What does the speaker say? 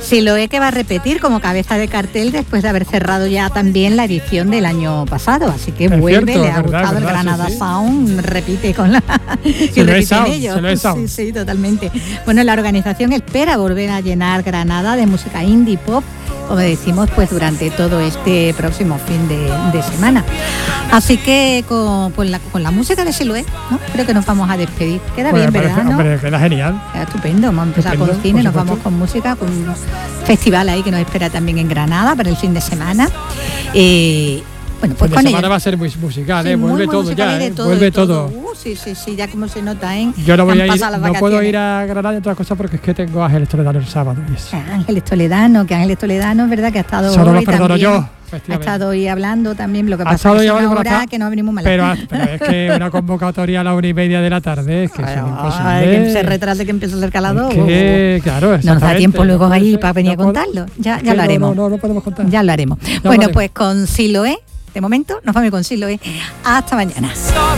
Siloé, que va a repetir como cabeza de cartel después de haber cerrado ya también la edición del año pasado, así que vuelve, cierto, le ha gustado el Granada Sound, repite con la y repiten ellos. Sí, totalmente. Bueno, la organización espera volver a llenar Granada de música indie pop, como decimos, pues durante todo este próximo fin de semana. Así que con la música de Siloé, ¿no? Creo que nos vamos a despedir. Queda bien, ¿verdad? ¿No? Hombre, queda genial. Queda estupendo. Vamos a empezar con cine, nos vamos con música, con un festival ahí que nos espera también en Granada para el fin de semana. Bueno, pues con semana va a ser muy musical, sí, vuelve todo ya, vuelve todo. Sí, ya como se nota, ¿eh? Yo no voy a ir, no puedo ir a Granada y otras cosas porque es que tengo a Ángeles Toledano el sábado. Ángeles Toledano, es verdad que ha estado solo hoy lo perdono también. yo. Ha estado hoy hablando también, lo que pasa es que es una hora que no venimos mal. Pero es que una convocatoria a la 1:30 de la tarde es que es imposible. Que se retrase, que empiece a ser calado. Claro, no nos da tiempo luego ahí para venir a contarlo. Ya lo haremos. No podemos contar. Ya lo haremos. Bueno, pues con Siloé, de momento, nos vamos con Siloé. Hasta mañana.